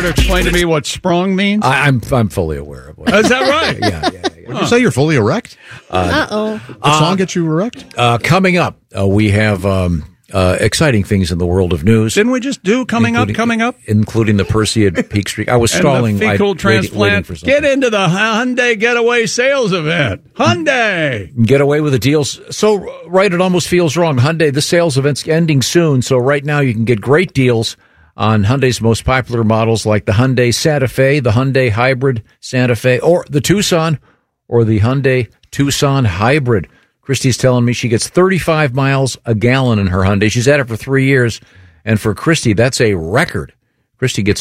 to explain to me what sprung means? I'm fully aware of what. Is that right? Yeah. Would you say you're fully erect? Uh-oh. What song gets you erect? Coming up, we have exciting things in the world of news. Didn't we just do coming up? Including the Perseid Peak Streak. I was stalling. And the fecal transplant. Waiting for something. Get into the Hyundai Getaway sales event. Hyundai. Get away with the deals. So, right, it almost feels wrong. Hyundai, the sales event's ending soon. So right now you can get great deals on Hyundai's most popular models like the Hyundai Santa Fe, the Hyundai Hybrid Santa Fe, or the Tucson, or the Hyundai Tucson Hybrid. Christy's telling me she gets 35 miles a gallon in her Hyundai. She's had it for 3 years, and for Christy, that's a record. Christy gets